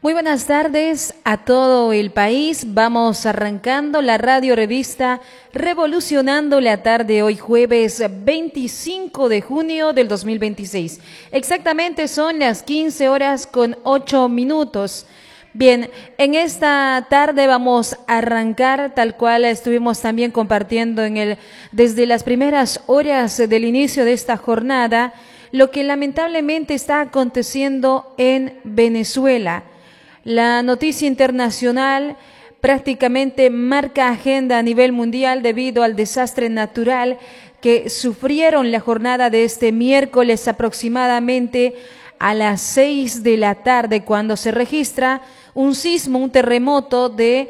Muy buenas tardes a todo el país. Vamos arrancando la radio revista Revolucionando la Tarde hoy jueves 25 de junio del 2026. Exactamente son las 15 horas con 8 minutos. Bien, en esta tarde vamos a arrancar tal cual estuvimos también compartiendo desde las primeras horas del inicio de esta jornada, lo que lamentablemente está aconteciendo en Venezuela. La noticia internacional prácticamente marca agenda a nivel mundial debido al desastre natural que sufrieron la jornada de este miércoles aproximadamente a las 6 de la tarde, cuando se registra un sismo, un terremoto de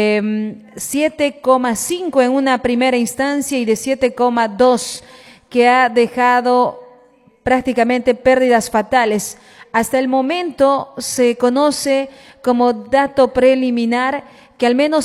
7,5 en una primera instancia y de 7,2 que ha dejado prácticamente pérdidas fatales. Hasta el momento se conoce como dato preliminar que al menos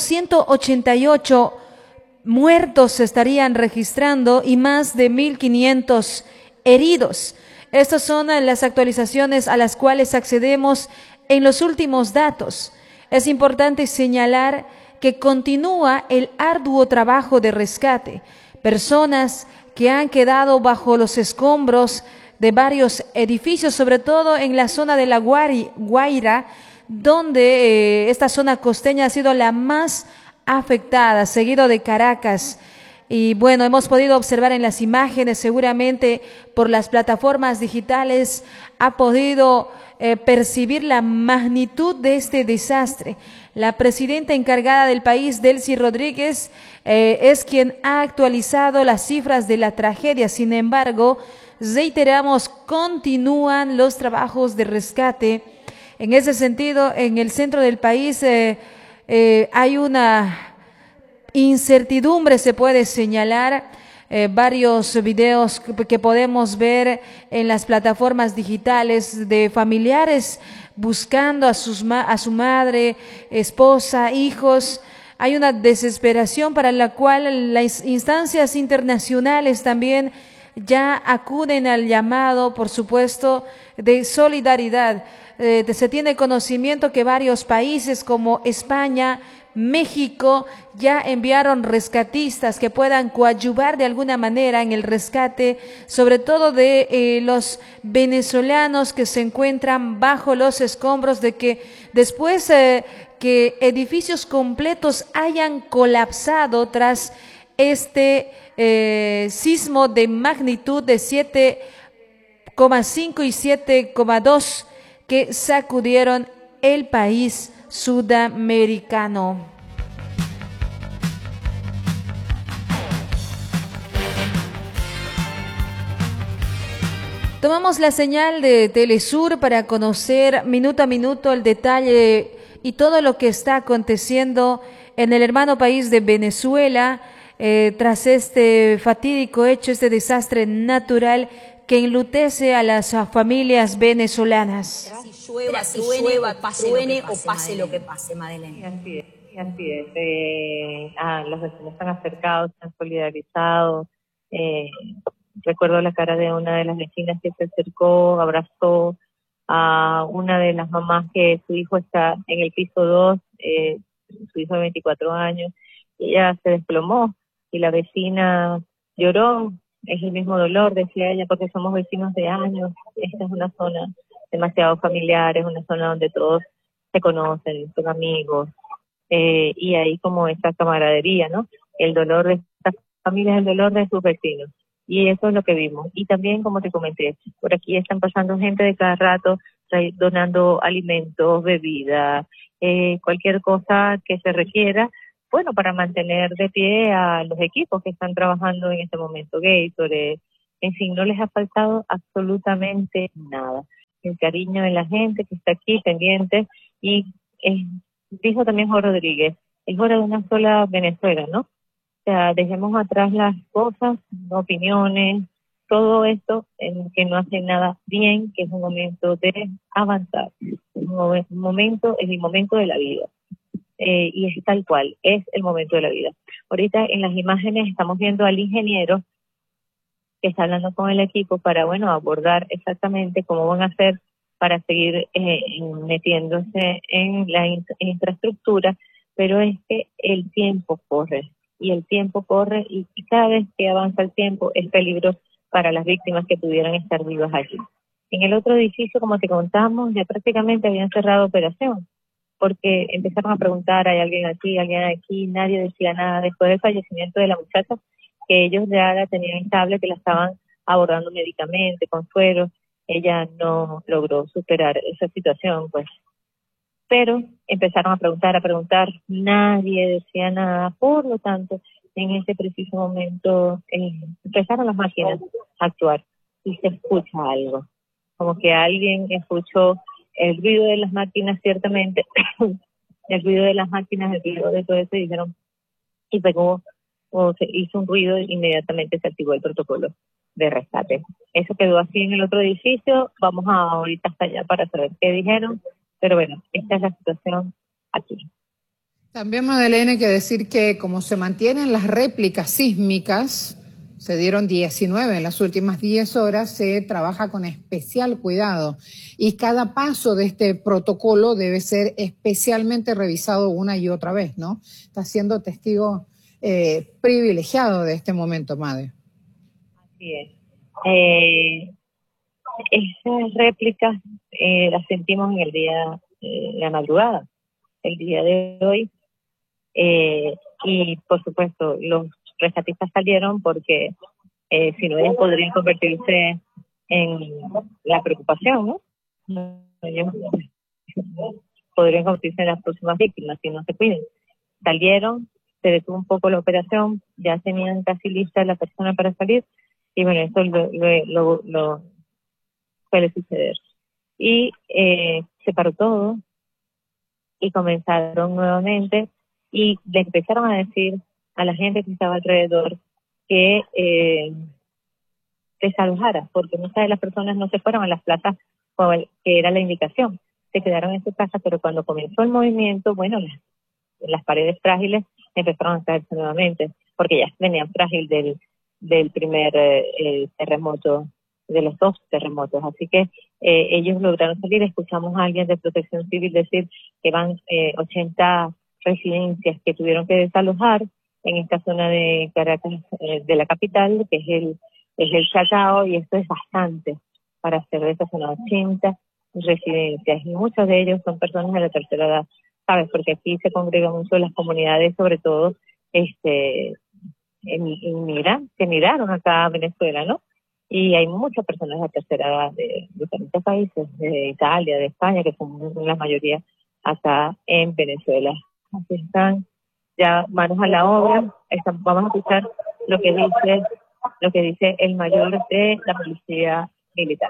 188 muertos se estarían registrando y más de 1.500 heridos. Estas son las actualizaciones a las cuales accedemos en los últimos datos. Es importante señalar que continúa el arduo trabajo de rescate. Personas que han quedado bajo los escombros de varios edificios, sobre todo en la zona de La Guaira, donde esta zona costeña ha sido la más afectada, seguido de Caracas. Y bueno, hemos podido observar en las imágenes, seguramente por las plataformas digitales, ha podido percibir la magnitud de este desastre. La presidenta encargada del país, Delcy Rodríguez, es quien ha actualizado las cifras de la tragedia. Sin embargo, reiteramos, continúan los trabajos de rescate. En ese sentido, en el centro del país hay una incertidumbre, se puede señalar. Varios videos que podemos ver en las plataformas digitales de familiares buscando a su madre, esposa, hijos. Hay una desesperación para la cual las instancias internacionales también ya acuden al llamado, por supuesto, de solidaridad. Se tiene conocimiento que varios países como España, México, ya enviaron rescatistas que puedan coadyuvar de alguna manera en el rescate, sobre todo de los venezolanos que se encuentran bajo los escombros, de que después que edificios completos hayan colapsado tras este sismo de magnitud de 7,5 y 7,2 que sacudieron el país sudamericano. Tomamos la señal de Telesur para conocer minuto a minuto el detalle y todo lo que está aconteciendo en el hermano país de Venezuela tras este fatídico hecho, este desastre natural que enlutece a las familias venezolanas. Llueva, truene o pase lo que pase, Madeleine. Así es. Los vecinos están acercados, se han solidarizado. Recuerdo la cara de una de las vecinas que se acercó, abrazó a una de las mamás que su hijo está en el piso 2, su hijo de 24 años, y ella se desplomó y la vecina lloró. Es el mismo dolor, decía ella, porque somos vecinos de años. Esta es una zona demasiado familiar, es una zona donde todos se conocen, son amigos, y ahí como esta camaradería, ¿no? El dolor de estas familias, el dolor de sus vecinos, y eso es lo que vimos. Y también, como te comenté, por aquí están pasando gente de cada rato, donando alimentos, bebidas, cualquier cosa que se requiera, bueno, para mantener de pie a los equipos que están trabajando en este momento, Gatorade, en fin, no les ha faltado absolutamente nada. El cariño de la gente que está aquí pendiente, y dijo también Jorge Rodríguez, es hora de una sola Venezuela, ¿no? O sea, dejemos atrás las cosas, opiniones, todo esto en que no hace nada bien, que es un momento de avanzar. Es el momento de la vida. Y es tal cual, es el momento de la vida. Ahorita en las imágenes estamos viendo al ingeniero que está hablando con el equipo para, bueno, abordar exactamente cómo van a hacer para seguir metiéndose en la infraestructura, pero es que el tiempo corre, y cada vez que avanza el tiempo es peligroso para las víctimas que pudieran estar vivas allí. En el otro edificio, como te contamos, ya prácticamente habían cerrado operación, porque empezaron a preguntar, ¿hay alguien aquí? Nadie decía nada. Después del fallecimiento de la muchacha, que ellos ya la tenían estable, que la estaban abordando médicamente, con suero, ella no logró superar esa situación, pues. Pero empezaron a preguntar, nadie decía nada. Por lo tanto, en ese preciso momento empezaron las máquinas a actuar y se escucha algo, como que alguien escuchó el ruido de las máquinas, ciertamente, el ruido de las máquinas, el ruido de todo eso, y pegó, o se hizo un ruido, e inmediatamente se activó el protocolo de rescate. Eso quedó así en el otro edificio. Vamos ahorita hasta allá para saber qué dijeron, pero bueno, esta es la situación aquí. También, Madeleine, hay que decir que como se mantienen las réplicas sísmicas, se dieron 19 en las últimas 10 horas, se trabaja con especial cuidado y cada paso de este protocolo debe ser especialmente revisado una y otra vez, ¿no? Está siendo testigo privilegiado de este momento, Made. Así es. Esas réplicas las sentimos en el día, la madrugada, el día de hoy, y por supuesto los rescatistas salieron porque si no ellos podrían convertirse en la preocupación, ¿no? Ellos podrían convertirse en las próximas víctimas si no se cuiden. Salieron, se detuvo un poco la operación, ya tenían casi lista la persona para salir, y bueno, eso lo suele suceder. Y se paró todo y comenzaron nuevamente y le empezaron a decir a la gente que estaba alrededor que desalojara, porque muchas de las personas no se fueron a las plazas que era la indicación, se quedaron en su casa, pero cuando comenzó el movimiento, bueno, las paredes frágiles empezaron a caerse nuevamente, porque ya venían frágil del primer terremoto, de los dos terremotos. Así que ellos lograron salir. Escuchamos a alguien de Protección Civil decir que van 80 residencias que tuvieron que desalojar en esta zona de Caracas, de la capital, que es el Chacao, y esto es bastante para hacer de esta zona 80 residencias, y muchos de ellos son personas de la tercera edad, ¿sabes? Porque aquí se congregan mucho las comunidades, sobre todo inmigrantes que emigraron acá a Venezuela, ¿no? Y hay muchas personas de la tercera edad de diferentes países, de Italia, de España, que son la mayoría acá en Venezuela. Así están ya manos a la obra. Vamos a escuchar lo que dice el mayor de la policía militar.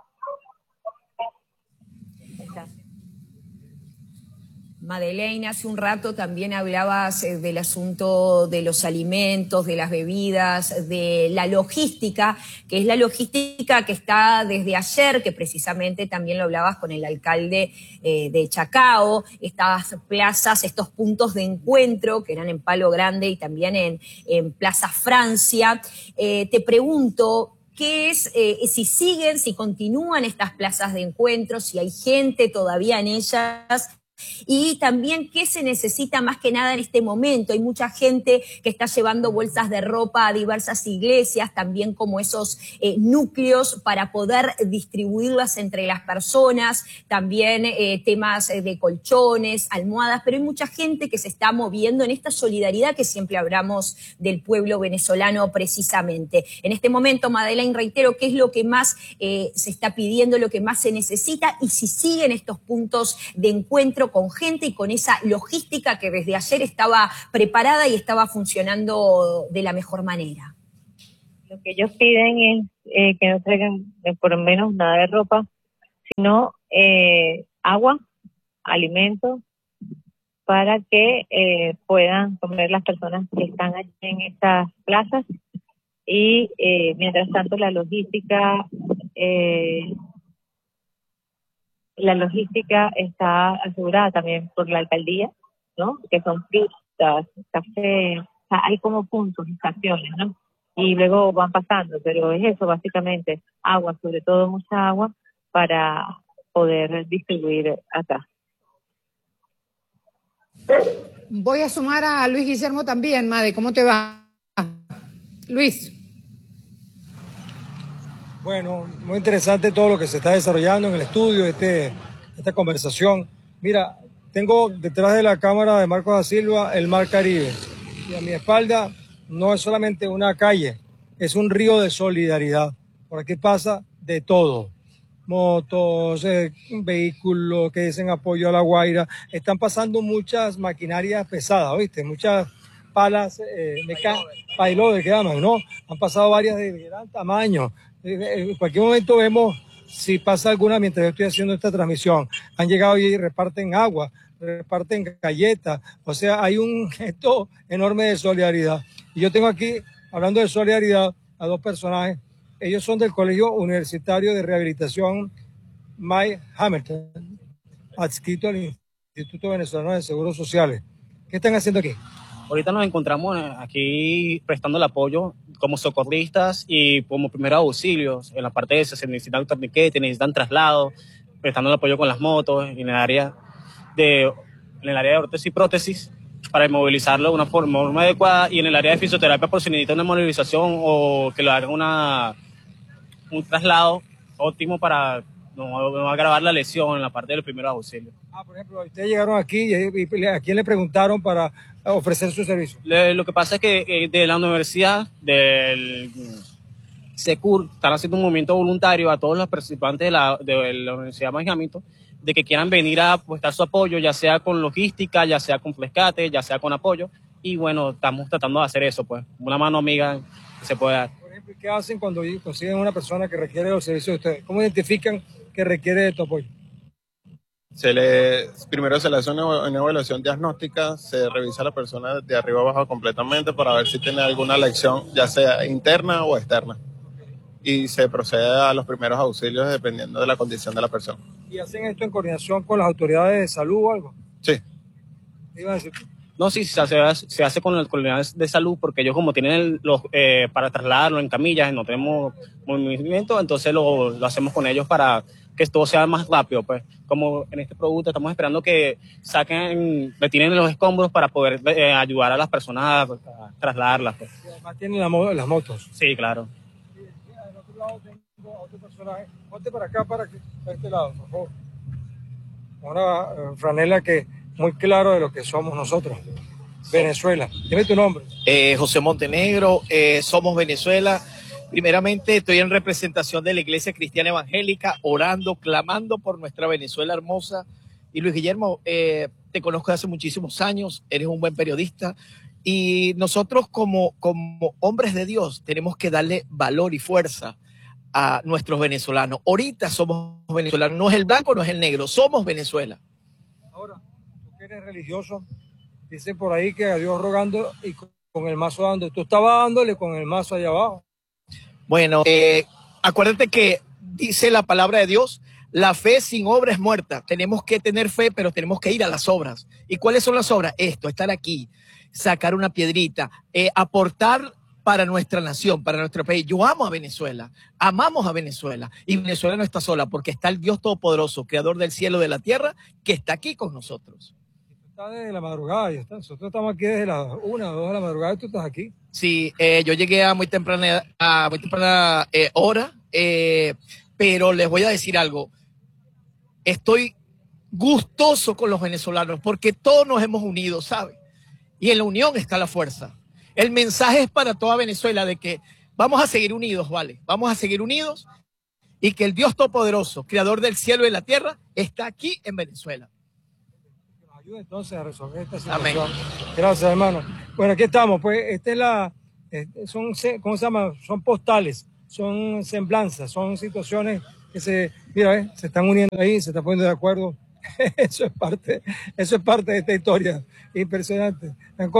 Madeleine, hace un rato también hablabas del asunto de los alimentos, de las bebidas, de la logística, que es la logística que está desde ayer, que precisamente también lo hablabas con el alcalde de Chacao, estas plazas, estos puntos de encuentro que eran en Palo Grande y también en Plaza Francia. Te pregunto, ¿qué es, si continúan estas plazas de encuentro, si hay gente todavía en ellas? Y también qué se necesita más que nada en este momento. Hay mucha gente que está llevando bolsas de ropa a diversas iglesias, también como esos núcleos para poder distribuirlas entre las personas, también temas de colchones, almohadas, pero hay mucha gente que se está moviendo en esta solidaridad que siempre hablamos del pueblo venezolano precisamente. En este momento, Madeleine, reitero, ¿qué es lo que más se está pidiendo, lo que más se necesita, y si siguen estos puntos de encuentro con gente y con esa logística que desde ayer estaba preparada y estaba funcionando de la mejor manera? Lo que ellos piden es que no traigan por lo menos nada de ropa, sino agua, alimentos, para que puedan comer las personas que están allí en estas plazas. Y mientras tanto la logística está asegurada también por la alcaldía, ¿no? Que son frutas, café, o sea, hay como puntos, estaciones, ¿no? Y luego van pasando, pero es eso básicamente, agua, sobre todo mucha agua, para poder distribuir acá. Voy a sumar a Luis Guillermo también, Made. ¿Cómo te va? Luis. Bueno, muy interesante todo lo que se está desarrollando en el estudio, esta conversación. Mira, tengo detrás de la cámara de Marcos da Silva el Mar Caribe. Y a mi espalda no es solamente una calle, es un río de solidaridad. Por aquí pasa de todo. Motos, vehículos que dicen apoyo a La Guaira. Están pasando muchas maquinarias pesadas, ¿viste? Muchas palas, payloaders que llaman, ¿no? Han pasado varias de gran tamaño. En cualquier momento vemos si pasa alguna mientras yo estoy haciendo esta transmisión. Han llegado y reparten agua, reparten galletas. O sea, hay un gesto enorme de solidaridad. Y yo tengo aquí, hablando de solidaridad, a dos personajes. Ellos son del Colegio Universitario de Rehabilitación May Hamilton, adscrito al Instituto Venezolano de Seguros Sociales. ¿Qué están haciendo aquí? Ahorita nos encontramos aquí prestando el apoyo como socorristas y como primeros auxilios en la parte de se necesitan torniquetes, necesitan traslado, prestando el apoyo con las motos en el área de órtesis y prótesis para inmovilizarlo de una forma adecuada, y en el área de fisioterapia por si necesita una movilización o que lo hagan un traslado óptimo para no agravar la lesión en la parte del primer auxilio. Por ejemplo, ustedes llegaron aquí y ¿a quién le preguntaron para ofrecer su servicio? Lo que pasa es que de la universidad, del SECUR, están haciendo un movimiento voluntario a todos los participantes de la Universidad May Hamilton de que quieran venir a prestar su apoyo, ya sea con logística, ya sea con rescate, ya sea con apoyo. Y bueno, estamos tratando de hacer eso, pues, una mano amiga que se puede dar. Por ejemplo, ¿qué hacen cuando consiguen una persona que requiere los servicios de ustedes? ¿Cómo identifican que requiere de tu apoyo? Primero se le hace una evaluación diagnóstica, se revisa a la persona de arriba abajo completamente para ver si tiene alguna lesión, ya sea interna o externa. Y se procede a los primeros auxilios dependiendo de la condición de la persona. ¿Y hacen esto en coordinación con las autoridades de salud o algo? Sí. ¿Qué iban a decir? No, sí, se hace con las comunidades de salud, porque ellos como tienen para trasladarlo en camillas, no tenemos movimiento, entonces lo hacemos con ellos para que todo sea más rápido, pues. Como en este producto estamos esperando que retiren los escombros para poder ayudar a las personas a trasladarlas, pues. Y además tienen las motos. Sí, claro. Al otro lado tengo a otro personaje. Ponte para acá, para este lado, por favor. Una franela que muy claro de lo que somos nosotros. Venezuela. Dime tu nombre. José Montenegro, somos Venezuela. Primeramente estoy en representación de la Iglesia Cristiana Evangélica, orando, clamando por nuestra Venezuela hermosa. Y Luis Guillermo, te conozco hace muchísimos años, eres un buen periodista. Y nosotros como hombres de Dios tenemos que darle valor y fuerza a nuestros venezolanos. Ahorita somos venezolanos, no es el blanco, no es el negro, somos Venezuela. Ahora, tú que eres religioso, dice por ahí que a Dios rogando y con el mazo dando. Tú estabas dándole con el mazo allá abajo. Bueno, acuérdate que dice la palabra de Dios, la fe sin obra es muerta. Tenemos que tener fe, pero tenemos que ir a las obras. ¿Y cuáles son las obras? Esto, estar aquí, sacar una piedrita, aportar para nuestra nación, para nuestro país. Yo amo a Venezuela, amamos a Venezuela. Y Venezuela no está sola porque está el Dios Todopoderoso, Creador del cielo y de la tierra, que está aquí con nosotros. Está desde la madrugada, ya está. Nosotros estamos aquí desde las 1 o 2 de la madrugada y tú estás aquí. Sí, yo llegué a muy temprana hora, pero les voy a decir algo. Estoy gustoso con los venezolanos porque todos nos hemos unido, ¿sabe? Y en la unión está la fuerza. El mensaje es para toda Venezuela de que vamos a seguir unidos, ¿vale? Vamos a seguir unidos y que el Dios Todopoderoso, Creador del cielo y de la tierra, está aquí en Venezuela. Ayuda entonces a resolver esta situación. Amén. Gracias, hermano. Bueno, aquí estamos. Pues esta es ¿cómo se llama? Son postales, son semblanzas, son situaciones que se están uniendo ahí, se están poniendo de acuerdo. Eso es parte de esta historia impresionante.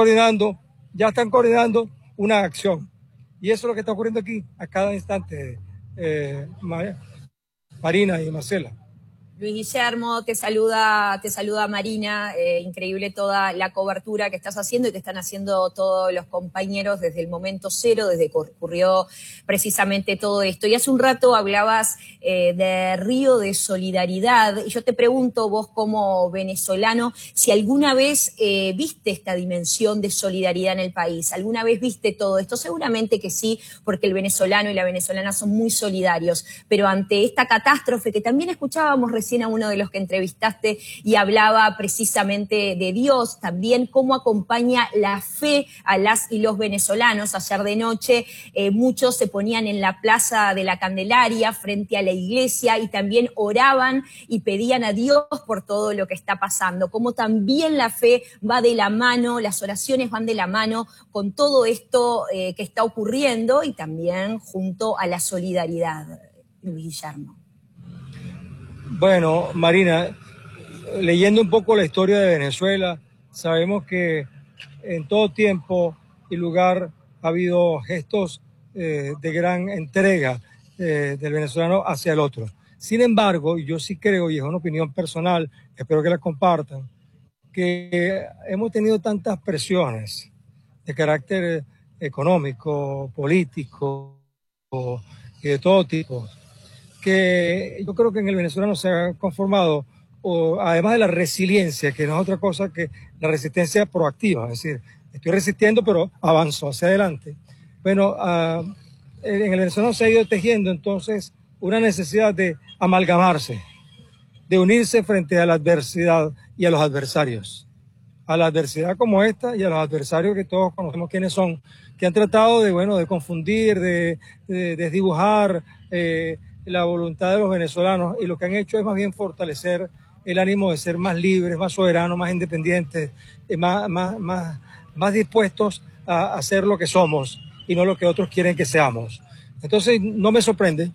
Ya están coordinando una acción. Y eso es lo que está ocurriendo aquí a cada instante, Marina y Marcela. Luis Guillermo, te saluda Marina, increíble toda la cobertura que estás haciendo y que están haciendo todos los compañeros desde el momento cero, desde que ocurrió precisamente todo esto. Y hace un rato hablabas de Río de Solidaridad, y yo te pregunto, vos como venezolano, si alguna vez viste esta dimensión de solidaridad en el país, alguna vez viste todo esto. Seguramente que sí, porque el venezolano y la venezolana son muy solidarios, pero ante esta catástrofe que también escuchábamos recién a uno de los que entrevistaste y hablaba precisamente de Dios, también cómo acompaña la fe a las y los venezolanos. Ayer de noche muchos se ponían en la Plaza de la Candelaria frente a la iglesia y también oraban y pedían a Dios por todo lo que está pasando, como también la fe va de la mano, las oraciones van de la mano con todo esto que está ocurriendo y también junto a la solidaridad. Luis Guillermo. Bueno, Marina, leyendo un poco la historia de Venezuela, sabemos que en todo tiempo y lugar ha habido gestos de gran entrega del venezolano hacia el otro. Sin embargo, yo sí creo, y es una opinión personal, espero que la compartan, que hemos tenido tantas presiones de carácter económico, político y de todo tipo, que yo creo que en el venezolano se ha conformado, además de la resiliencia, que no es otra cosa que la resistencia proactiva, es decir, estoy resistiendo pero avanzo hacia adelante. Bueno, en el venezolano se ha ido tejiendo entonces una necesidad de amalgamarse, de unirse frente a la adversidad y a los adversarios. A la adversidad como esta y a los adversarios que todos conocemos quiénes son, que han tratado de confundir, de desdibujar la voluntad de los venezolanos, y lo que han hecho es más bien fortalecer el ánimo de ser más libres, más soberanos, más independientes, más dispuestos a hacer lo que somos y no lo que otros quieren que seamos. Entonces no me sorprende,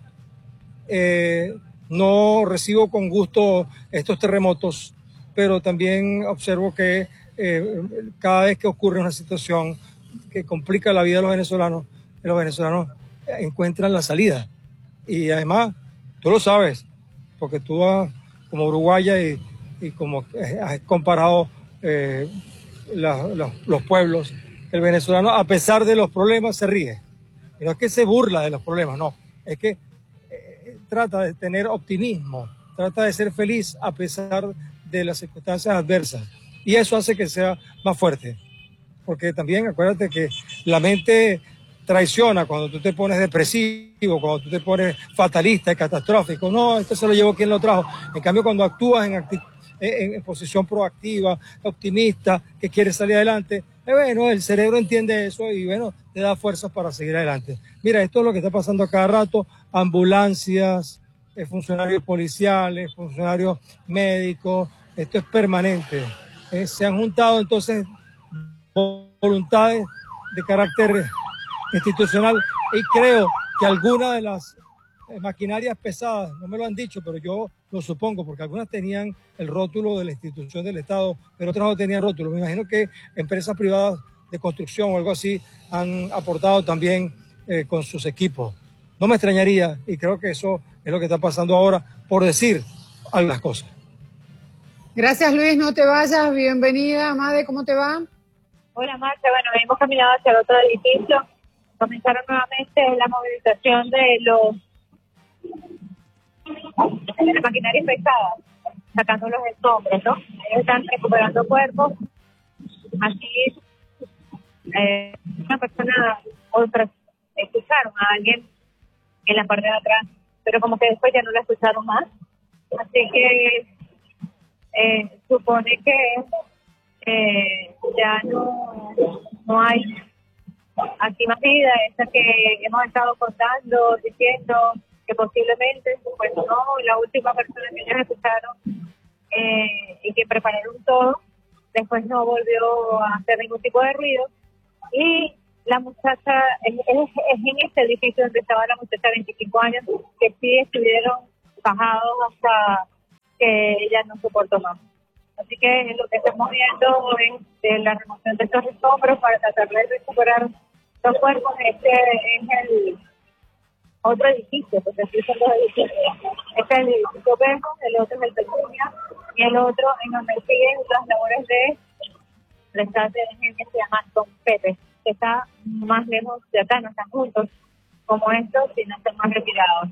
no recibo con gusto estos terremotos, pero también observo que cada vez que ocurre una situación que complica la vida de los venezolanos encuentran la salida. Y además, tú lo sabes, porque tú como uruguaya y como has comparado los pueblos, el venezolano a pesar de los problemas se ríe. Y no es que se burla de los problemas, no, es que trata de tener optimismo, trata de ser feliz a pesar de las circunstancias adversas. Y eso hace que sea más fuerte. Porque también acuérdate que la mente traiciona cuando tú te pones depresivo, cuando tú te pones fatalista y catastrófico. No, esto se lo llevó quien lo trajo. En cambio, cuando actúas en posición proactiva, optimista, que quieres salir adelante, bueno, el cerebro entiende eso y bueno, te da fuerzas para seguir adelante. Mira, esto es lo que está pasando a cada rato. Ambulancias, funcionarios policiales, funcionarios médicos, esto es permanente. Se han juntado entonces voluntades de carácter institucional y creo que algunas de las maquinarias pesadas, no me lo han dicho, pero yo lo supongo, porque algunas tenían el rótulo de la institución del Estado, pero otras no tenían rótulo. Me imagino que empresas privadas de construcción o algo así han aportado también con sus equipos. No me extrañaría, y creo que eso es lo que está pasando ahora, por decir algunas cosas. Gracias, Luis, no te vayas, bienvenida. Made, ¿cómo te va? Hola, Marta. Bueno, hemos caminado hacia el otro edificio. Comenzaron nuevamente la movilización de la maquinaria pesada, sacando los escombros, ¿no? Ellos están recuperando cuerpos. Así, una persona, otras, escucharon a alguien en la parte de atrás, pero como que después ya no la escucharon más. Así que supone que ya no hay aquí más vida, esa que hemos estado contando, diciendo que posiblemente, pues no, la última persona que ellos escucharon y que prepararon todo, después no volvió a hacer ningún tipo de ruido. Y la muchacha, es en este edificio donde estaba la muchacha de 25 años, que sí estuvieron bajados hasta que ella no soportó más. Así que lo que estamos viendo es de la remoción de estos escombros para tratar de recuperar los cuerpos. Este es otro edificio, porque aquí son dos edificios. Este es el edificio Bejo, el otro es el Petunia, y el otro en donde siguen las labores de rescate de emergencia se llama Don Pepe, que está más lejos de acá, no están juntos como estos, sino están más retirados.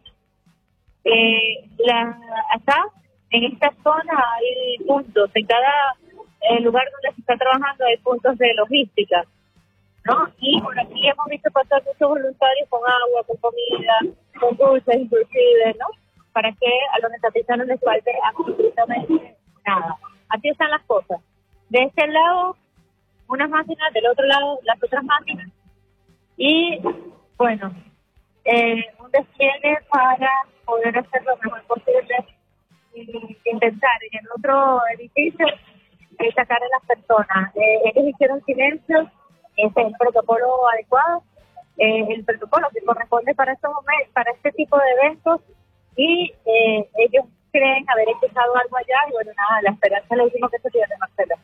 Acá, en esta zona, hay puntos, en cada lugar donde se está trabajando hay puntos de logística, ¿no? Y por aquí hemos visto pasar muchos voluntarios con agua, con comida, con dulces inclusive, ¿no? Para que a los rescatistas les falte absolutamente nada. Así están las cosas. De este lado, unas máquinas, del otro lado, las otras máquinas. Y, bueno, un despliegue para poder hacer lo mejor posible y intentar en el otro edificio sacar a las personas. Ellos hicieron silencio, ese es el protocolo adecuado, el protocolo que corresponde para estos momentos, para este tipo de eventos, y ellos creen haber escuchado algo allá, y bueno, nada, la esperanza es lo último que se pierde, Marcela.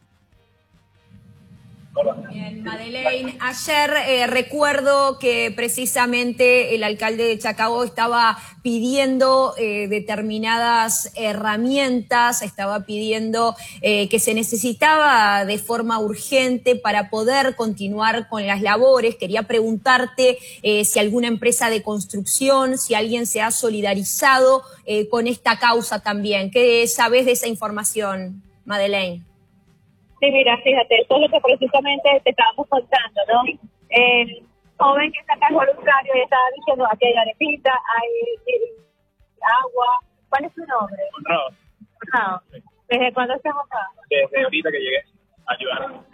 Bien, Madeleine, ayer recuerdo que precisamente el alcalde de Chacao estaba pidiendo determinadas herramientas, estaba pidiendo que se necesitaba de forma urgente para poder continuar con las labores. Quería preguntarte si alguna empresa de construcción, si alguien se ha solidarizado con esta causa también. ¿Qué sabes de esa información, Madeleine? Sí, mira, fíjate, esto es lo que precisamente te estábamos contando, ¿no? El joven que está acá voluntario y estaba diciendo, aquí hay arepita, hay agua. ¿Cuál es su nombre? Honrado. ¿Desde cuándo estás acá? Desde ahorita que llegué a ayudar.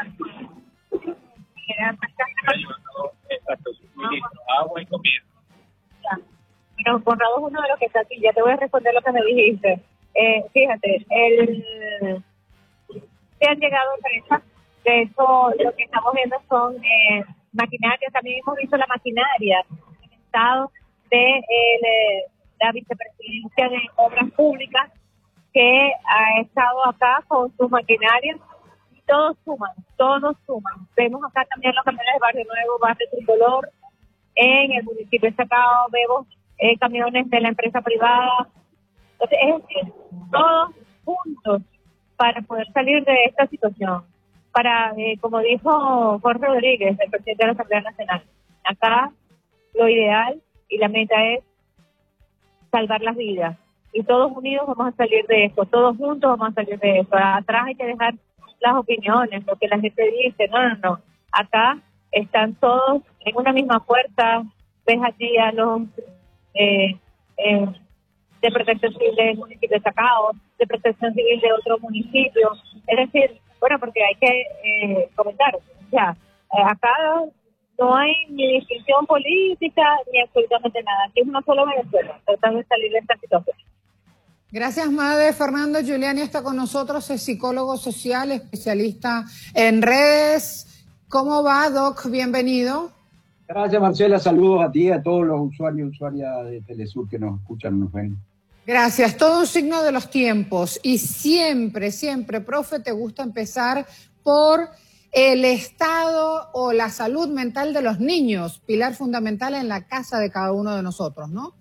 Exacto, suministro, agua y comida. Ya. Pero Conrado es uno de los que está aquí, ya te voy a responder lo que me dijiste. Fíjate, se han llegado empresas, de hecho lo que estamos viendo son maquinarias, también hemos visto la maquinaria en el estado de la vicepresidencia de Obras Públicas que ha estado acá con sus maquinarias y todos suman. Vemos acá también los camiones de Barrio Nuevo, Barrio Tricolor, en el municipio de Chacao vemos camiones de la empresa privada, entonces es decir, todos juntos para poder salir de esta situación, para, como dijo Jorge Rodríguez, el presidente de la Asamblea Nacional, acá lo ideal y la meta es salvar las vidas, y todos unidos vamos a salir de esto, todos juntos vamos a salir de esto. Atrás hay que dejar las opiniones, lo que la gente dice, no, acá están todos en una misma puerta, ves allí a los de Protección Civil del municipio de Chacao, de Protección Civil de otro municipio, es decir, bueno, porque hay que comentar, ya, acá no hay ni distinción política ni absolutamente nada, aquí es una sola Venezuela, tratando de salir de esta situación. Gracias, Made. Fernando Giuliani está con nosotros, es psicólogo social, especialista en redes. ¿Cómo va, Doc? Bienvenido. Gracias, Marcela. Saludos a ti y a todos los usuarios y usuarias de Telesur que nos escuchan, nos ven. Gracias. Todo un signo de los tiempos. Y siempre, profe, te gusta empezar por el estado o la salud mental de los niños, pilar fundamental en la casa de cada uno de nosotros, ¿no?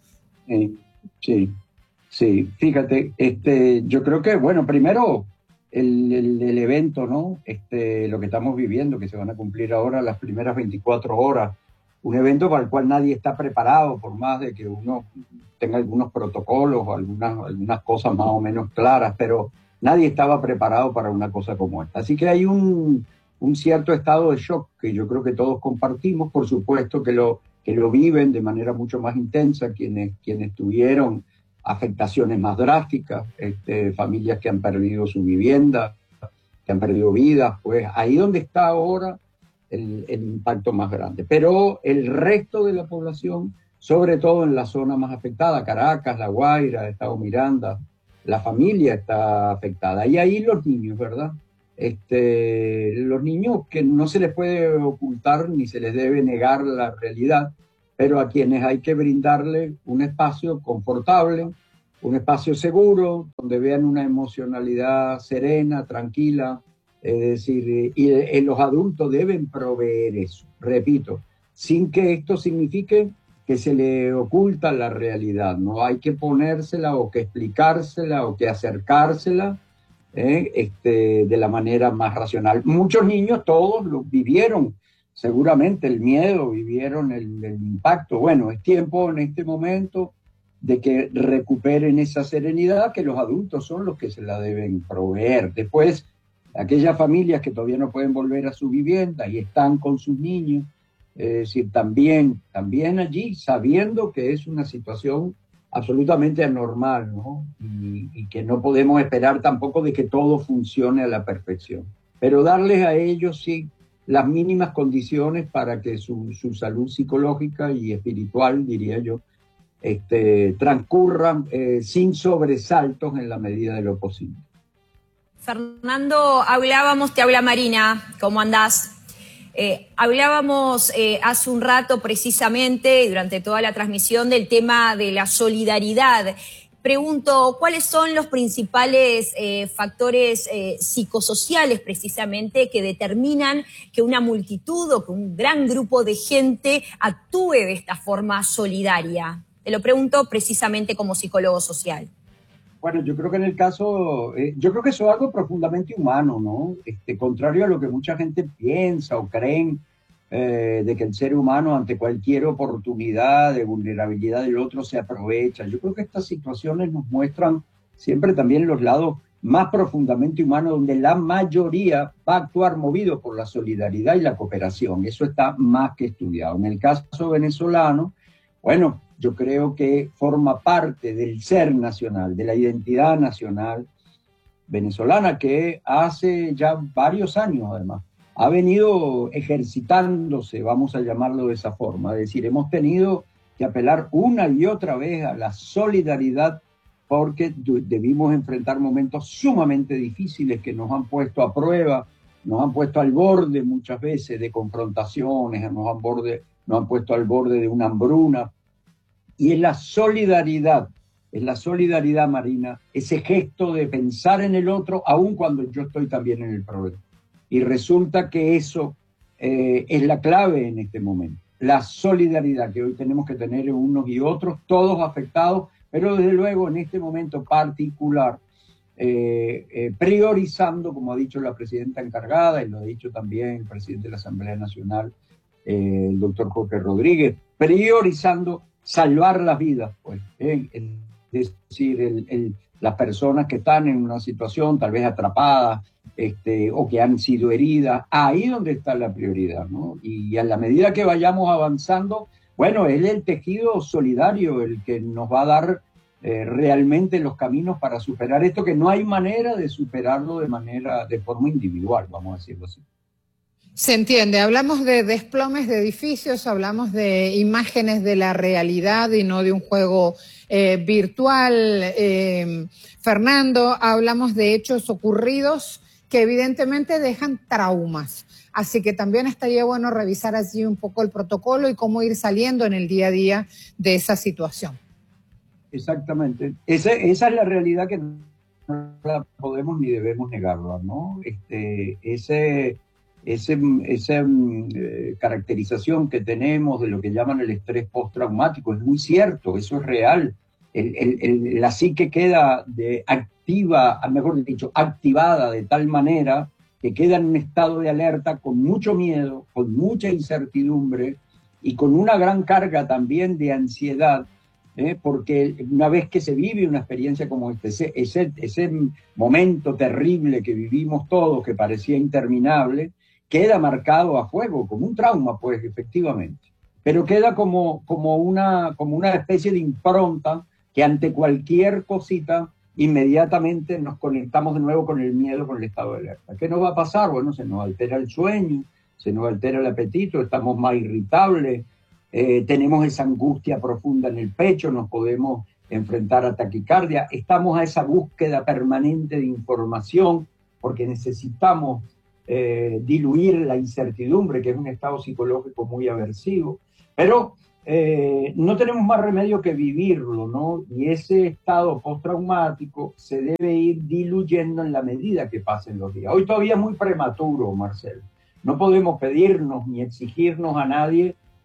Sí. Fíjate, yo creo que, bueno, primero el evento, ¿no? Lo que estamos viviendo, que se van a cumplir ahora las primeras 24 horas, un evento para el cual nadie está preparado, por más de que uno tenga algunos protocolos o algunas cosas más o menos claras, pero nadie estaba preparado para una cosa como esta. Así que hay un cierto estado de shock que yo creo que todos compartimos, por supuesto que lo viven de manera mucho más intensa quienes tuvieron afectaciones más drásticas, familias que han perdido su vivienda, que han perdido vidas, pues ahí donde está ahora el impacto más grande. Pero el resto de la población, sobre todo en la zona más afectada, Caracas, La Guaira, Estado Miranda, la familia está afectada. Y ahí los niños, ¿verdad? Los niños que no se les puede ocultar ni se les debe negar la realidad, pero a quienes hay que brindarle un espacio confortable, un espacio seguro, donde vean una emocionalidad serena, tranquila, es decir, y los adultos deben proveer eso, repito, sin que esto signifique que se le oculta la realidad, ¿no? Hay que ponérsela o que explicársela o que acercársela de la manera más racional. Muchos niños, todos lo vivieron, seguramente el miedo, vivieron el impacto. Bueno, es tiempo en este momento de que recuperen esa serenidad, que los adultos son los que se la deben proveer. Después, aquellas familias que todavía no pueden volver a su vivienda y están con sus niños, es decir, también allí, sabiendo que es una situación absolutamente anormal, ¿no? Y que no podemos esperar tampoco de que todo funcione a la perfección. Pero darles a ellos, sí, las mínimas condiciones para que su salud psicológica y espiritual, diría yo, transcurran sin sobresaltos en la medida de lo posible. Fernando, te habla Marina, ¿cómo andás? Hablábamos hace un rato precisamente, durante toda la transmisión, del tema de la solidaridad. Pregunto, ¿cuáles son los principales factores psicosociales precisamente que determinan que una multitud o que un gran grupo de gente actúe de esta forma solidaria? Te lo pregunto precisamente como psicólogo social. Bueno, yo creo que en el caso, yo creo que eso es algo profundamente humano, ¿no? Contrario a lo que mucha gente piensa o creen, de que el ser humano ante cualquier oportunidad de vulnerabilidad del otro se aprovecha. Yo creo que estas situaciones nos muestran siempre también los lados más profundamente humanos, donde la mayoría va a actuar movido por la solidaridad y la cooperación. Eso está más que estudiado. En el caso venezolano, bueno, yo creo que forma parte del ser nacional, de la identidad nacional venezolana, que hace ya varios años, además, ha venido ejercitándose, vamos a llamarlo de esa forma. Es decir, hemos tenido que apelar una y otra vez a la solidaridad porque debimos enfrentar momentos sumamente difíciles que nos han puesto a prueba, nos han puesto al borde muchas veces de confrontaciones, nos han puesto al borde de una hambruna. Y es la solidaridad, Marina, ese gesto de pensar en el otro, aun cuando yo estoy también en el problema. Y resulta que eso es la clave en este momento. La solidaridad que hoy tenemos que tener unos y otros, todos afectados, pero desde luego en este momento particular, priorizando, como ha dicho la presidenta encargada, y lo ha dicho también el presidente de la Asamblea Nacional, el doctor Jorge Rodríguez, priorizando salvar las vidas, pues, es decir, las personas que están en una situación tal vez atrapadas o que han sido heridas, ahí donde está la prioridad, ¿no? Y a la medida que vayamos avanzando, bueno, es el tejido solidario el que nos va a dar realmente los caminos para superar esto, que no hay manera de superarlo de forma individual, vamos a decirlo así. Se entiende, hablamos de desplomes de edificios, hablamos de imágenes de la realidad y no de un juego virtual. Fernando, hablamos de hechos ocurridos que evidentemente dejan traumas. Así que también estaría bueno revisar allí un poco el protocolo y cómo ir saliendo en el día a día de esa situación. Exactamente. Esa es la realidad que no la podemos ni debemos negarla, ¿no? Esa caracterización que tenemos de lo que llaman el estrés postraumático es muy cierto, eso es real. La psique queda activada de tal manera que queda en un estado de alerta con mucho miedo, con mucha incertidumbre y con una gran carga también de ansiedad, porque una vez que se vive una experiencia como ese momento terrible que vivimos todos, que parecía interminable, queda marcado a fuego, como un trauma, pues, efectivamente. Pero queda como una especie de impronta que ante cualquier cosita inmediatamente nos conectamos de nuevo con el miedo, con el estado de alerta. ¿Qué nos va a pasar? Bueno, se nos altera el sueño, se nos altera el apetito, estamos más irritables, tenemos esa angustia profunda en el pecho, nos podemos enfrentar a taquicardia, estamos a esa búsqueda permanente de información porque necesitamos diluir la incertidumbre, que es un estado psicológico muy aversivo, pero no tenemos más remedio que vivirlo, ¿no? Y ese estado postraumático se debe ir diluyendo en la medida que pasen los días. Hoy todavía es muy prematuro, Marcelo. No podemos pedirnos ni exigirnos a nadie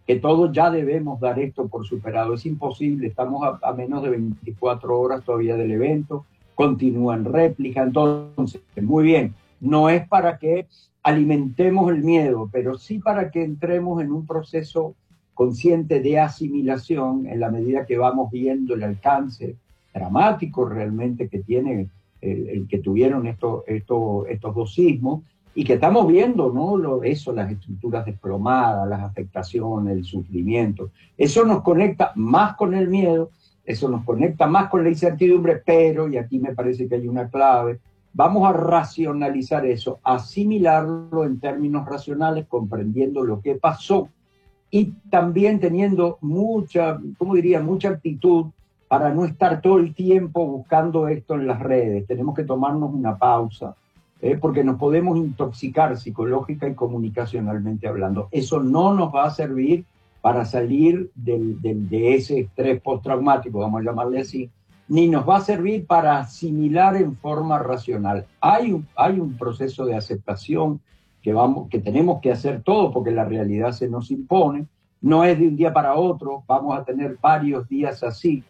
que todos ya debemos dar esto por superado. Es imposible, estamos a menos de 24 horas todavía del evento, continúa en réplica, entonces, muy bien, no es para que alimentemos el miedo, pero sí para que entremos en un proceso consciente de asimilación en la medida que vamos viendo el alcance dramático realmente que tiene el que tuvieron estos dos sismos, y que estamos viendo, ¿no? Las estructuras desplomadas, las afectaciones, el sufrimiento. Eso nos conecta más con el miedo, eso nos conecta más con la incertidumbre, pero, y aquí me parece que hay una clave, vamos a racionalizar eso, asimilarlo en términos racionales, comprendiendo lo que pasó y también teniendo mucha actitud para no estar todo el tiempo buscando esto en las redes. Tenemos que tomarnos una pausa, porque nos podemos intoxicar psicológica y comunicacionalmente hablando. Eso no nos va a servir para salir de ese estrés postraumático, vamos a llamarle así, ni nos va a servir para asimilar en forma racional. Hay un proceso de aceptación que tenemos que hacer todo porque la realidad se nos impone. No es de un día para otro, vamos a tener varios días así.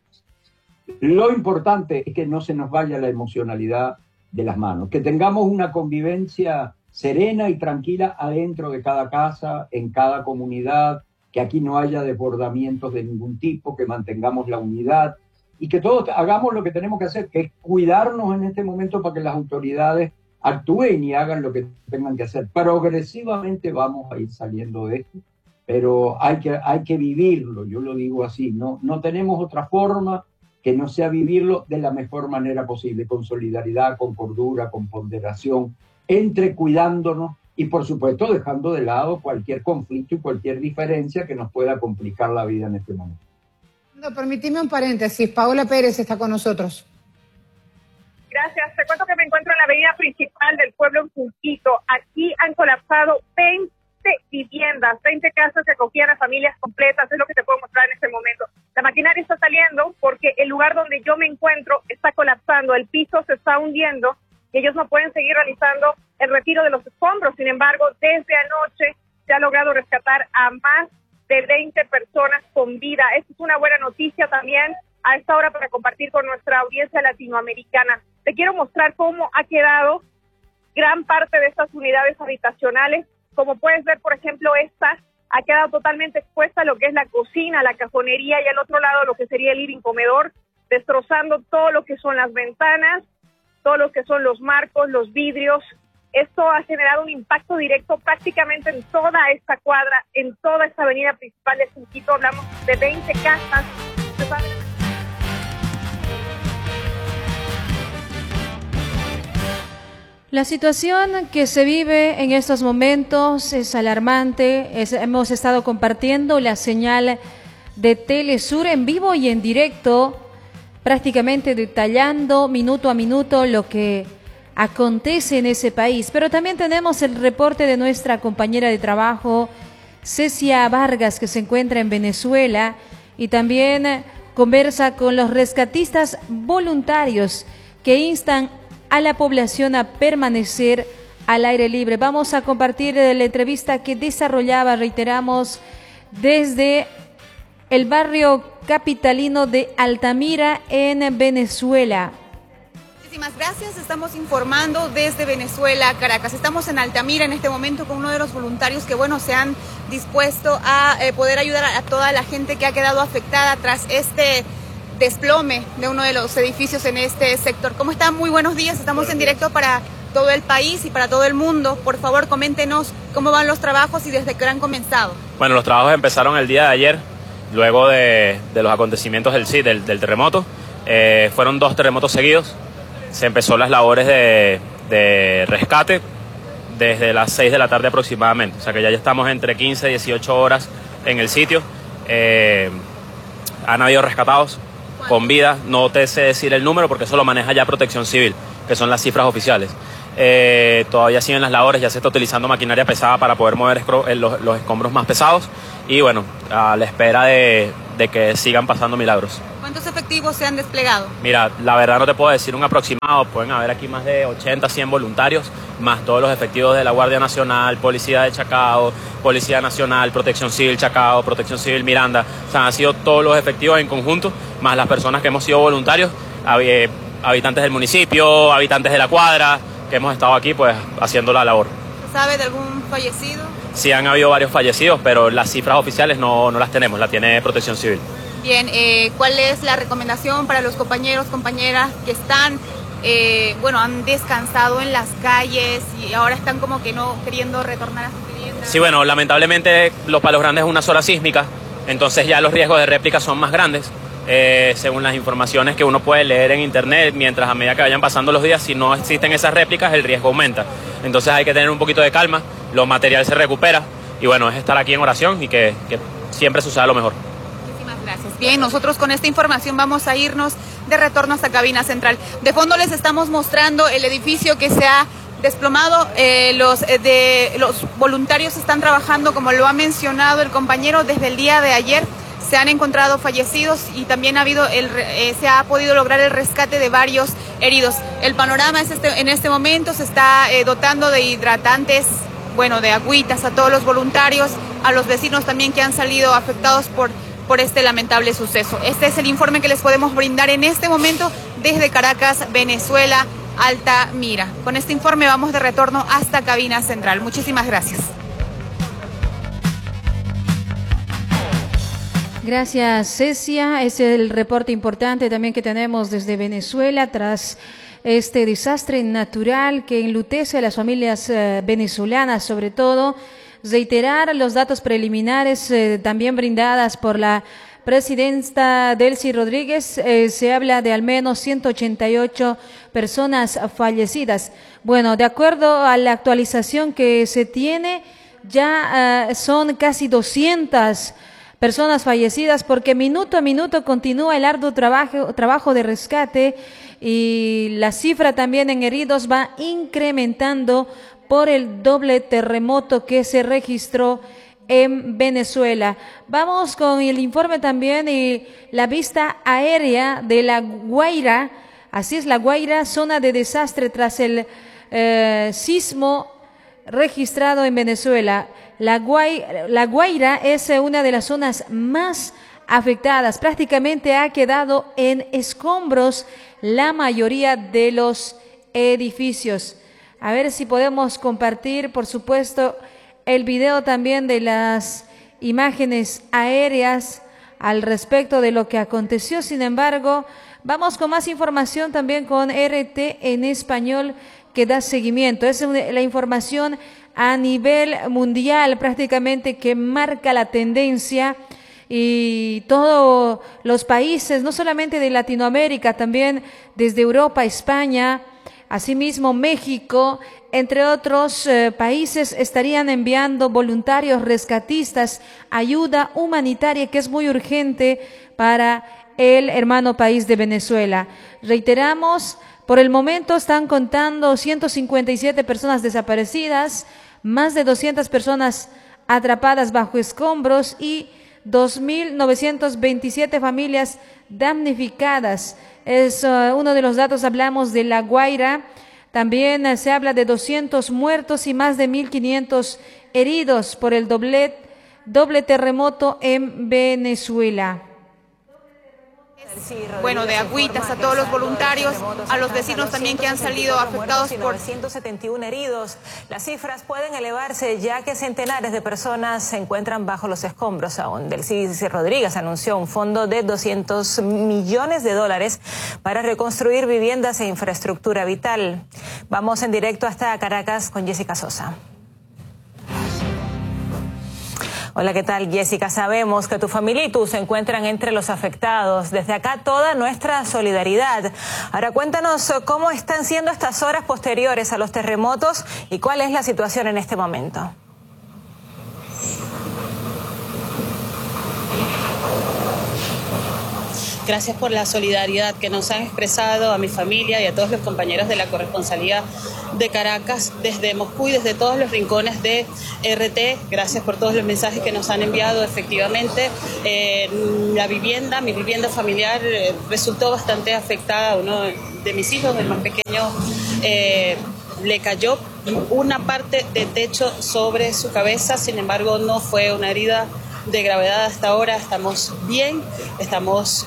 Lo importante es que no se nos vaya la emocionalidad de las manos, que tengamos una convivencia serena y tranquila adentro de cada casa, en cada comunidad, que aquí no haya desbordamientos de ningún tipo, que mantengamos la unidad y que todos hagamos lo que tenemos que hacer, que es cuidarnos en este momento para que las autoridades actúen y hagan lo que tengan que hacer. Progresivamente vamos a ir saliendo de esto, pero hay que vivirlo, yo lo digo así, no tenemos otra forma que no sea vivirlo de la mejor manera posible, con solidaridad, con cordura, con ponderación, cuidándonos y por supuesto dejando de lado cualquier conflicto y cualquier diferencia que nos pueda complicar la vida en este momento. No, permíteme un paréntesis, Paola Pérez está con nosotros. Gracias, te cuento que me encuentro en la avenida principal del pueblo en Junquito. Aquí han colapsado 20 viviendas, 20 casas que acogían a familias completas, es lo que te puedo mostrar en este momento. La maquinaria está saliendo porque el lugar donde yo me encuentro está colapsando, el piso se está hundiendo y ellos no pueden seguir realizando el retiro de los escombros. Sin embargo, desde anoche se ha logrado rescatar a más de 20 personas con vida. Esta es una buena noticia también a esta hora para compartir con nuestra audiencia latinoamericana. Te quiero mostrar cómo ha quedado gran parte de estas unidades habitacionales. Como puedes ver, por ejemplo, esta ha quedado totalmente expuesta a lo que es la cocina, la cajonería y al otro lado lo que sería el living comedor, destrozando todo lo que son las ventanas, todo lo que son los marcos, los vidrios. Esto ha generado un impacto directo prácticamente en toda esta cuadra, en toda esta avenida principal de Junquito. Hablamos de 20 casas. La situación que se vive en estos momentos es alarmante. Hemos estado compartiendo la señal de Telesur en vivo y en directo, prácticamente detallando minuto a minuto lo que acontece en ese país. Pero también tenemos el reporte de nuestra compañera de trabajo, Cecia Vargas, que se encuentra en Venezuela y también conversa con los rescatistas voluntarios que instan a la población a permanecer al aire libre. Vamos a compartir la entrevista que desarrollaba, reiteramos, desde el barrio capitalino de Altamira en Venezuela. Muchísimas gracias, estamos informando desde Venezuela, Caracas. Estamos en Altamira en este momento con uno de los voluntarios que, se han dispuesto a poder ayudar a toda la gente que ha quedado afectada tras este desplome de uno de los edificios en este sector. ¿Cómo están? Muy buenos días, estamos en directo para todo el país y para todo el mundo. Por favor, coméntenos cómo van los trabajos y desde qué hora han comenzado. Bueno, los trabajos empezaron el día de ayer, luego de los acontecimientos del terremoto. Fueron 2 terremotos seguidos. Se empezó las labores de rescate desde las 6 de la tarde aproximadamente. O sea que ya estamos entre 15 y 18 horas en el sitio. Han habido rescatados con vida, no te sé decir el número porque eso lo maneja ya Protección Civil, que son las cifras oficiales. Todavía siguen las labores, ya se está utilizando maquinaria pesada para poder mover los escombros más pesados y a la espera de de que sigan pasando milagros. ¿Cuántos efectivos se han desplegado? Mira, la verdad no te puedo decir un aproximado, pueden haber aquí más de 80, 100 voluntarios, más todos los efectivos de la Guardia Nacional, Policía de Chacao, Policía Nacional, Protección Civil Chacao, Protección Civil Miranda. O sea, han sido todos los efectivos en conjunto, más las personas que hemos sido voluntarios, habitantes del municipio, habitantes de la cuadra, que hemos estado aquí pues haciendo la labor. ¿Se sabe de algún fallecido? Sí, han habido varios fallecidos, pero las cifras oficiales no las tenemos, las tiene Protección Civil. Bien, ¿cuál es la recomendación para los compañeros, compañeras que están, han descansado en las calles y ahora están como que no queriendo retornar a sus viviendas? Sí, bueno, lamentablemente Los Palos Grandes es una zona sísmica, entonces ya los riesgos de réplica son más grandes. Según las informaciones que uno puede leer en internet, mientras a medida que vayan pasando los días, si no existen esas réplicas, el riesgo aumenta. Entonces hay que tener un poquito de calma, lo material se recupera y bueno, es estar aquí en oración y que siempre suceda lo mejor. Muchísimas gracias. Bien, nosotros con esta información vamos a irnos de retorno hasta cabina central. De fondo les estamos mostrando el edificio que se ha desplomado. Los voluntarios están trabajando, como lo ha mencionado el compañero, desde el día de ayer. Se han encontrado fallecidos y también se ha podido lograr el rescate de varios heridos. El panorama es en este momento, se está dotando de hidratantes, de agüitas a todos los voluntarios, a los vecinos también que han salido afectados por este lamentable suceso. Este es el informe que les podemos brindar en este momento desde Caracas, Venezuela, Altamira. Con este informe vamos de retorno hasta cabina central. Muchísimas gracias. Gracias, Cecia. Es el reporte importante también que tenemos desde Venezuela tras este desastre natural que enlutece a las familias venezolanas, sobre todo. Reiterar los datos preliminares también brindadas por la presidenta Delcy Rodríguez. Se habla de al menos 188 personas fallecidas. Bueno, de acuerdo a la actualización que se tiene, ya son casi 200 personas fallecidas, porque minuto a minuto continúa el arduo trabajo de rescate y la cifra también en heridos va incrementando por el doble terremoto que se registró en Venezuela. Vamos con el informe también y la vista aérea de La Guaira. Así es, La Guaira, zona de desastre tras el sismo registrado en Venezuela. La Guaira es una de las zonas más afectadas. Prácticamente ha quedado en escombros la mayoría de los edificios. A ver si podemos compartir, por supuesto, el video también de las imágenes aéreas al respecto de lo que aconteció. Sin embargo, vamos con más información también con RT en español que da seguimiento. Es la información a nivel mundial prácticamente que marca la tendencia y todos los países, no solamente de Latinoamérica, también desde Europa, España, asimismo México, entre otros países, estarían enviando voluntarios rescatistas, ayuda humanitaria que es muy urgente para el hermano país de Venezuela. Reiteramos, por el momento están contando 157 personas desaparecidas, más de 200 personas atrapadas bajo escombros y 2.927 familias damnificadas. Es uno de los datos, hablamos de La Guaira. También se habla de 200 muertos y más de 1.500 heridos por el doble terremoto en Venezuela. De agüitas a todos los voluntarios, a los vecinos también que han salido afectados por 171 heridos. Las cifras pueden elevarse ya que centenares de personas se encuentran bajo los escombros aún. Delcy Rodríguez anunció un fondo de $200 millones para reconstruir viviendas e infraestructura vital. Vamos en directo hasta Caracas con Jessica Sosa. Hola, ¿qué tal, Jessica? Sabemos que tu familia y tú se encuentran entre los afectados. Desde acá toda nuestra solidaridad. Ahora cuéntanos cómo están siendo estas horas posteriores a los terremotos y cuál es la situación en este momento. Gracias por la solidaridad que nos han expresado a mi familia y a todos los compañeros de la corresponsalía de Caracas, desde Moscú y desde todos los rincones de RT. Gracias por todos los mensajes que nos han enviado. Efectivamente, mi vivienda familiar resultó bastante afectada. Uno de mis hijos, el más pequeño, le cayó una parte de techo sobre su cabeza. Sin embargo, no fue una herida de gravedad hasta ahora. Estamos bien, estamos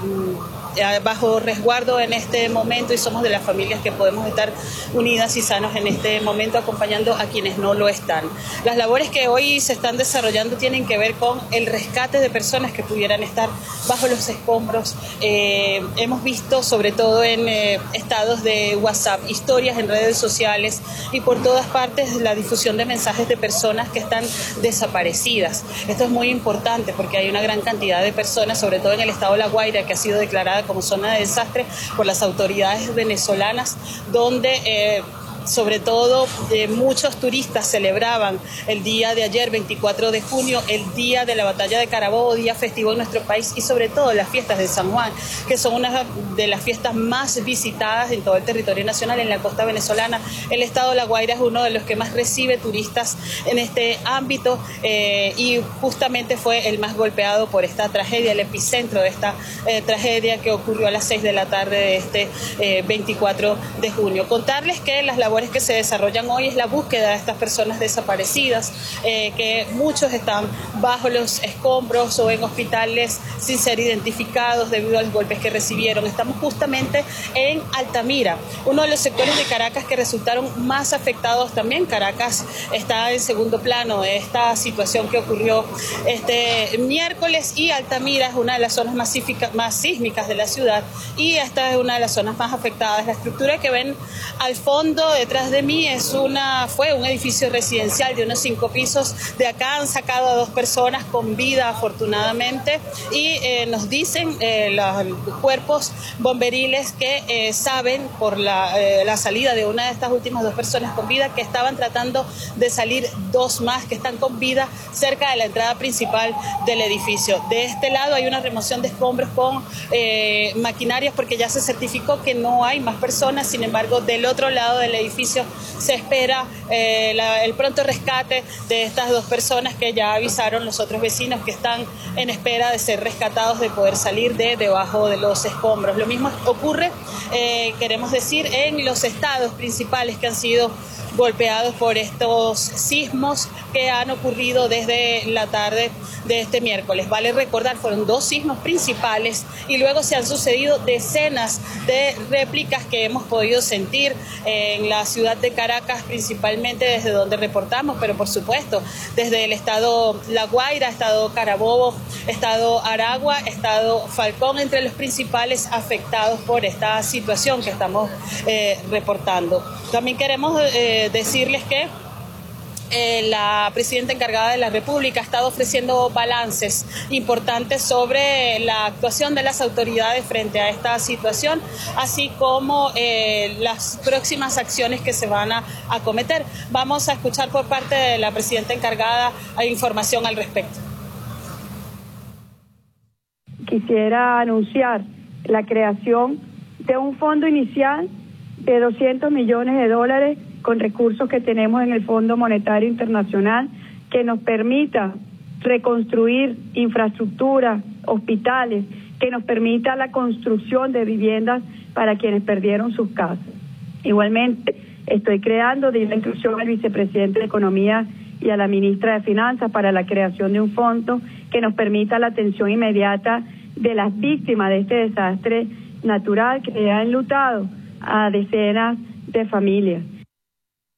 bajo resguardo en este momento y somos de las familias que podemos estar unidas y sanos en este momento, acompañando a quienes no lo están. Las labores que hoy se están desarrollando tienen que ver con el rescate de personas que pudieran estar bajo los escombros. Hemos visto, sobre todo en estados de WhatsApp, historias en redes sociales y por todas partes la difusión de mensajes de personas que están desaparecidas. Esto es muy importante porque hay una gran cantidad de personas, sobre todo en el estado de La Guaira, que ha sido declarada como zona de desastre por las autoridades venezolanas, donde sobre todo muchos turistas celebraban el día de ayer, 24 de junio, el día de la batalla de Carabobo, día festivo en nuestro país, y sobre todo las fiestas de San Juan, que son una de las fiestas más visitadas en todo el territorio nacional, en la costa venezolana. El estado de La Guaira es uno de los que más recibe turistas en este ámbito y justamente fue el más golpeado por esta tragedia, el epicentro de esta tragedia que ocurrió a las 6 de la tarde de este 24 de junio. Contarles que las labores que se desarrollan hoy es la búsqueda de estas personas desaparecidas, que muchos están bajo los escombros o en hospitales sin ser identificados debido a los golpes que recibieron. Estamos justamente en Altamira, uno de los sectores de Caracas que resultaron más afectados también. Caracas está en segundo plano de esta situación que ocurrió este miércoles, y Altamira es una de las zonas más sísmicas de la ciudad, y esta es una de las zonas más afectadas. La estructura que ven al fondo detrás de mí fue un edificio residencial de unos 5 pisos. De acá han sacado a 2 personas con vida, afortunadamente, y nos dicen los cuerpos bomberiles que saben por la salida de una de estas últimas 2 personas con vida, que estaban tratando de salir 2 más que están con vida cerca de la entrada principal del edificio. De este lado hay una remoción de escombros con maquinarias porque ya se certificó que no hay más personas. Sin embargo, del otro lado del edificio se espera el pronto rescate de estas 2 personas que ya avisaron los otros vecinos que están en espera de ser rescatados, de poder salir de debajo de los escombros. Lo mismo ocurre, queremos decir, en los estados principales que han sido golpeados por estos sismos que han ocurrido desde la tarde de este miércoles. Vale recordar, fueron 2 sismos principales y luego se han sucedido decenas de réplicas que hemos podido sentir en la ciudad de Caracas, principalmente desde donde reportamos, pero por supuesto desde el estado La Guaira, estado Carabobo, estado Aragua, estado Falcón, entre los principales afectados por esta situación que estamos reportando. También queremos decirles que la presidenta encargada de la República ha estado ofreciendo balances importantes sobre la actuación de las autoridades frente a esta situación, así como las próximas acciones que se van a acometer. Vamos a escuchar por parte de la presidenta encargada información al respecto. Quisiera anunciar la creación de un fondo inicial de $200 millones con recursos que tenemos en el Fondo Monetario Internacional, que nos permita reconstruir infraestructura, hospitales, que nos permita la construcción de viviendas para quienes perdieron sus casas. Igualmente, estoy creando, di la instrucción al vicepresidente de Economía y a la ministra de Finanzas para la creación de un fondo que nos permita la atención inmediata de las víctimas de este desastre natural que ha enlutado a decenas de familias.